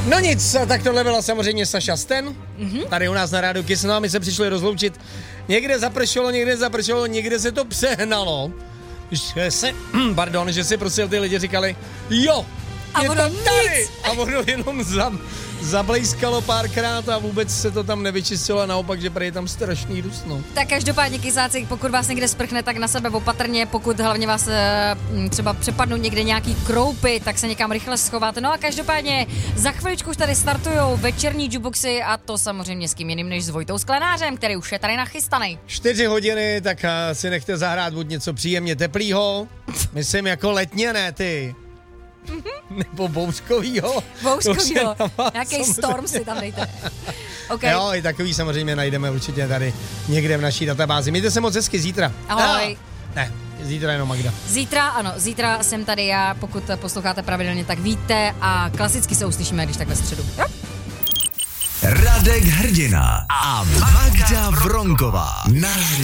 No nic, tak tohle byla samozřejmě Saša Sten, tady u nás na Rádiu Kiss, no a my se přišli rozloučit. Někde zapršelo, někde se to přehnalo. Že si prostě ty lidi říkali, jo, a je ono to tady. nic. A ono jenom zablejskalo párkrát a vůbec se to tam nevyčistilo a naopak, že prý je tam strašný dusno. Tak každopádně, kysáci, pokud vás někde sprchne, tak na sebe opatrně, pokud hlavně vás třeba přepadnou někde nějaký kroupy, tak se někam rychle schovat. No a každopádně za chviličku už tady startujou večerní jukeboxy a to samozřejmě s kým jiným než s Vojtou Sklenářem, který už je tady nachystaný. 4 hodiny, tak si nechte zahrát buď něco příjemně teplýho, myslím jako letně, ne ty. Nebo bouřkovýho. Nějaký storm si tam dejte. Okay. Jo, i takový samozřejmě najdeme určitě tady někde v naší databázi. Mějte se moc hezky zítra. Ahoj. Ne, zítra jenom Magda. Zítra jsem tady já, pokud posloucháte pravidelně, tak víte a klasicky se uslyšíme, když tak ve středu. Jo? Radek Hrdina a Magda Vronková na